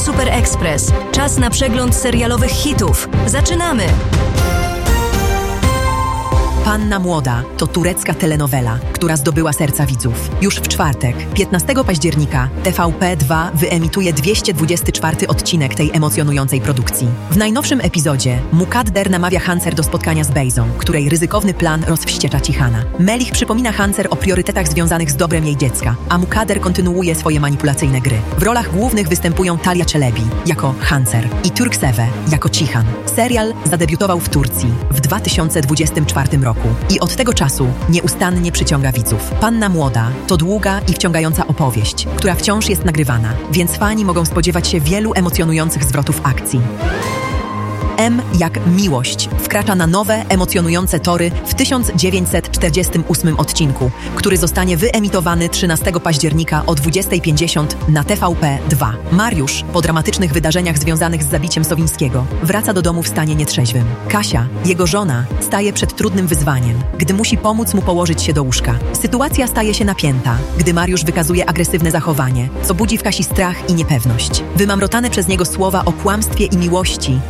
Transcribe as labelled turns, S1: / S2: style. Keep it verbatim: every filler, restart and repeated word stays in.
S1: Super Express. Czas na przegląd serialowych hitów. Zaczynamy!
S2: Panna Młoda to turecka telenowela, która zdobyła serca widzów. Już w czwartek, piętnastego października, T V P dwa wyemituje dwieście dwudziesty czwarty odcinek tej emocjonującej produkcji. W najnowszym epizodzie Mukadder namawia Hancer do spotkania z Bejzą, której ryzykowny plan rozwściecza Cihana. Melich przypomina Hancer o priorytetach związanych z dobrem jej dziecka, a Mukadder kontynuuje swoje manipulacyjne gry. W rolach głównych występują Talia Çelebi jako Hancer i Turkseve jako Cihan. Serial zadebiutował w Turcji w dwa tysiące dwudziestym czwartym roku. I od tego czasu nieustannie przyciąga widzów. Panna Młoda to długa i wciągająca opowieść, która wciąż jest nagrywana, więc fani mogą spodziewać się wielu emocjonujących zwrotów akcji. M jak miłość wkracza na nowe, emocjonujące tory w tysiąc dziewięćset czterdziestym ósmym odcinku, który zostanie wyemitowany trzynastego października o dwudziestej pięćdziesiąt na T V P dwa. Mariusz, po dramatycznych wydarzeniach związanych z zabiciem Sowińskiego, wraca do domu w stanie nietrzeźwym. Kasia, jego żona, staje przed trudnym wyzwaniem, gdy musi pomóc mu położyć się do łóżka. Sytuacja staje się napięta, gdy Mariusz wykazuje agresywne zachowanie, co budzi w Kasi strach i niepewność. Wymamrotane przez niego słowa o kłamstwie i miłości